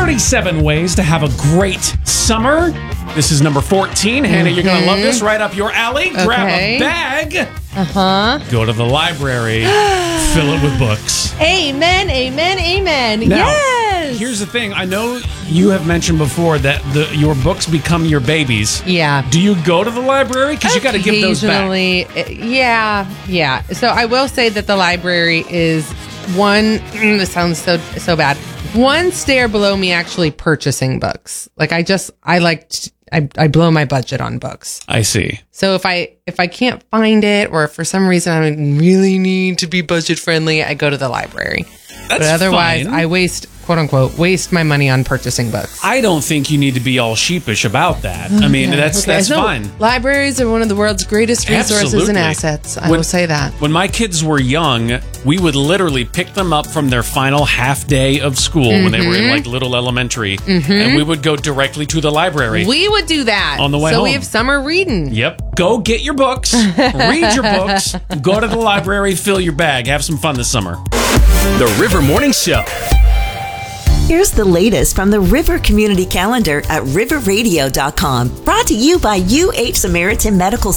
37 ways to have a great summer. This is number 14. Hannah, you're going to love this. Right up your alley. Grab a bag. Go to the library. Fill it with books. Amen, amen, amen. Now, yes. Here's the thing. I know you have mentioned before that your books become your babies. Yeah. Do you go to the library? Because you got to give those back. Yeah. So I will say that the library is this sounds so bad. One stair below me actually purchasing books. Like I blow my budget on books. I see. So if I can't find it, or if for some reason I really need to be budget friendly, I go to the library. That's but otherwise, fine. I quote unquote waste my money on purchasing books. I don't think you need to be all sheepish about that. I mean, that's fine. Libraries are one of the world's greatest resources Absolutely. and assets. I will say that. When my kids were young, we would literally pick them up from their final half day of school when they were in like little elementary, and we would go directly to the library. We would do that on the way home. home. We have summer reading. Yep. Go get your books, read your books, go to the library, fill your bag, have some fun this summer. The River Morning Show. Here's the latest from the River Community Calendar at riverradio.com. Brought to you by UH Samaritan Medical